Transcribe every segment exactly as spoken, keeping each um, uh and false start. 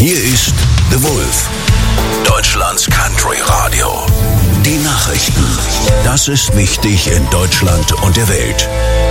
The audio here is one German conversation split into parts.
Hier ist The Wolf, Deutschlands Country Radio. Die Nachrichten. Das ist wichtig in Deutschland und der Welt.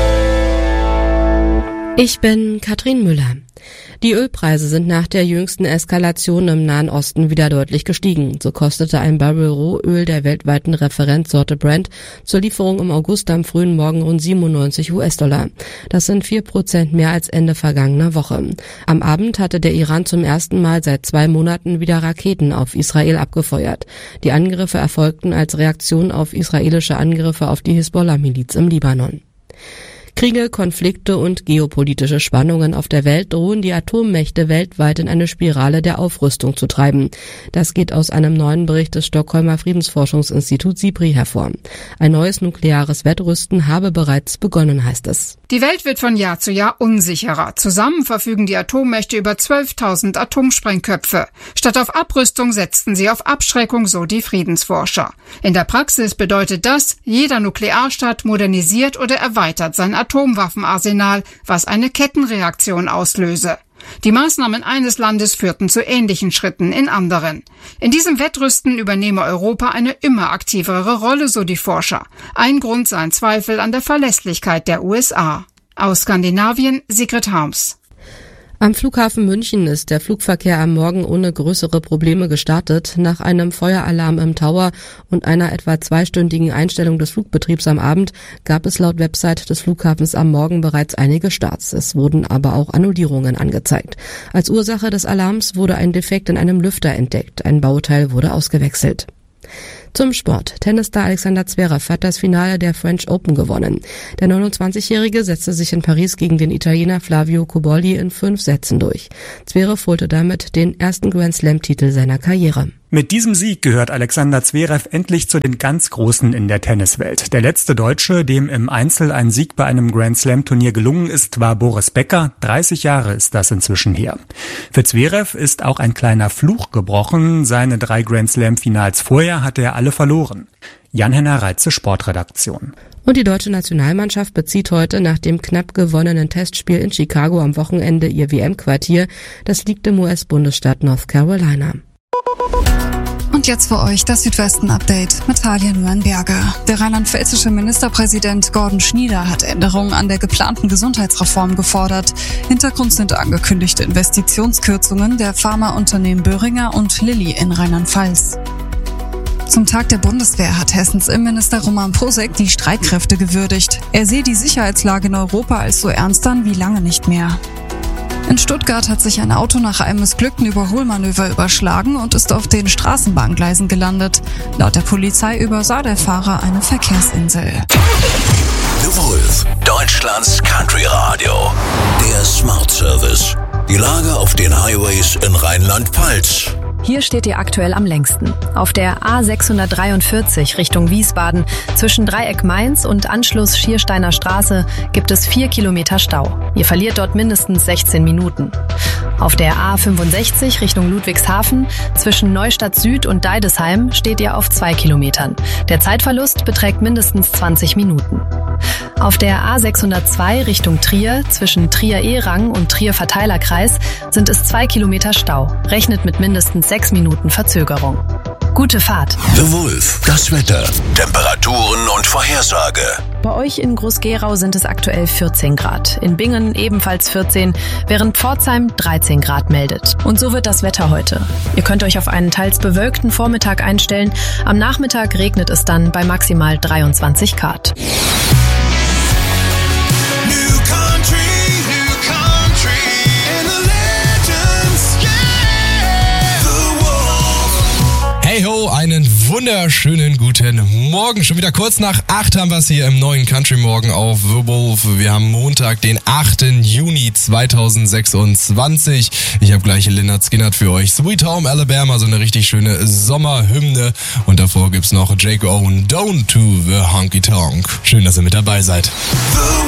Ich bin Katrin Müller. Die Ölpreise sind nach der jüngsten Eskalation im Nahen Osten wieder deutlich gestiegen. So kostete ein Barrel Rohöl der weltweiten Referenzsorte Brent zur Lieferung im August am frühen Morgen rund siebenundneunzig US-Dollar. Das sind vier Prozent mehr als Ende vergangener Woche. Am Abend hatte der Iran zum ersten Mal seit zwei Monaten wieder Raketen auf Israel abgefeuert. Die Angriffe erfolgten als Reaktion auf israelische Angriffe auf die Hisbollah-Miliz im Libanon. Kriege, Konflikte und geopolitische Spannungen auf der Welt drohen die Atommächte weltweit in eine Spirale der Aufrüstung zu treiben. Das geht aus einem neuen Bericht des Stockholmer Friedensforschungsinstituts SIPRI hervor. Ein neues nukleares Wettrüsten habe bereits begonnen, heißt es. Die Welt wird von Jahr zu Jahr unsicherer. Zusammen verfügen die Atommächte über zwölftausend Atomsprengköpfe. Statt auf Abrüstung setzten sie auf Abschreckung, so die Friedensforscher. In der Praxis bedeutet das, jeder Nuklearstaat modernisiert oder erweitert sein Atomwaffenarsenal, was eine Kettenreaktion auslöse. Die Maßnahmen eines Landes führten zu ähnlichen Schritten in anderen. In diesem Wettrüsten übernehme Europa eine immer aktivere Rolle, so die Forscher. Ein Grund seien Zweifel an der Verlässlichkeit der U S A. Aus Skandinavien, Sigrid Harms. Am Flughafen München ist der Flugverkehr am Morgen ohne größere Probleme gestartet. Nach einem Feueralarm im Tower und einer etwa zweistündigen Einstellung des Flugbetriebs am Abend gab es laut Website des Flughafens am Morgen bereits einige Starts. Es wurden aber auch Annullierungen angezeigt. Als Ursache des Alarms wurde ein Defekt in einem Lüfter entdeckt. Ein Bauteil wurde ausgewechselt. Zum Sport. Tennisstar Alexander Zverev hat das Finale der French Open gewonnen. Der neunundzwanzigjährige setzte sich in Paris gegen den Italiener Flavio Cobolli in fünf Sätzen durch. Zverev holte damit den ersten Grand-Slam-Titel seiner Karriere. Mit diesem Sieg gehört Alexander Zverev endlich zu den ganz Großen in der Tenniswelt. Der letzte Deutsche, dem im Einzel ein Sieg bei einem Grand-Slam-Turnier gelungen ist, war Boris Becker. dreißig Jahre ist das inzwischen her. Für Zverev ist auch ein kleiner Fluch gebrochen. Seine drei Grand-Slam-Finals vorher hatte er alle verloren. Jan-Henner Reitze, Sportredaktion. Und die deutsche Nationalmannschaft bezieht heute nach dem knapp gewonnenen Testspiel in Chicago am Wochenende ihr W M-Quartier. Das liegt im U S-Bundesstaat North Carolina. Und jetzt für euch das Südwesten-Update mit Talia Nuernberger. Der rheinland-pfälzische Ministerpräsident Gordon Schnieder hat Änderungen an der geplanten Gesundheitsreform gefordert. Hintergrund sind angekündigte Investitionskürzungen der Pharmaunternehmen Boehringer und Lilly in Rheinland-Pfalz. Zum Tag der Bundeswehr hat Hessens Innenminister Roman Posek die Streitkräfte gewürdigt. Er sehe die Sicherheitslage in Europa als so ernst an wie lange nicht mehr. In Stuttgart hat sich ein Auto nach einem missglückten Überholmanöver überschlagen und ist auf den Straßenbahngleisen gelandet. Laut der Polizei übersah der Fahrer eine Verkehrsinsel. The Wolf, Deutschlands Country Radio. Der Smart Service. Die Lage auf den Highways in Rheinland-Pfalz. Hier steht ihr aktuell am längsten. Auf der A sechshundertdreiundvierzig Richtung Wiesbaden zwischen Dreieck Mainz und Anschluss Schiersteiner Straße gibt es vier Kilometer Stau. Ihr verliert dort mindestens sechzehn Minuten. Auf der A fünfundsechzig Richtung Ludwigshafen zwischen Neustadt Süd und Deidesheim steht ihr auf zwei Kilometern. Der Zeitverlust beträgt mindestens zwanzig Minuten. Auf der A sechshundertzwei Richtung Trier zwischen Trier-Ehrang und Trier-Verteilerkreis sind es zwei Kilometer Stau. Rechnet mit mindestens sechs Minuten Verzögerung. Gute Fahrt. The Wolf, das Wetter, Temperaturen und Vorhersage. Bei euch in Groß-Gerau sind es aktuell vierzehn Grad. In Bingen ebenfalls vierzehn, während Pforzheim dreizehn Grad meldet. Und so wird das Wetter heute. Ihr könnt euch auf einen teils bewölkten Vormittag einstellen. Am Nachmittag regnet es dann bei maximal dreiundzwanzig Grad. Hey ho, einen wunderschönen guten Morgen. Schon wieder kurz nach acht haben wir es hier im neuen Country Morgen auf The Wolf. Wir haben Montag, den achten Juni zweitausendsechsundzwanzig. Ich habe gleich Lynyrd Skynyrd für euch. Sweet Home Alabama, so eine richtig schöne Sommerhymne. Und davor gibt's noch Jake Owen, Don't to the Honky Tonk. Schön, dass ihr mit dabei seid.